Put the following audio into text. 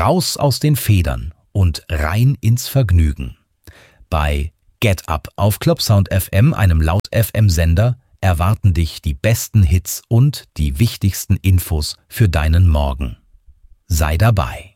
raus aus den Federn und rein ins Vergnügen. Bei Get Up auf Clubsound FM, einem Laut-FM-Sender, erwarten dich die besten Hits und die wichtigsten Infos für deinen Morgen. Sei dabei.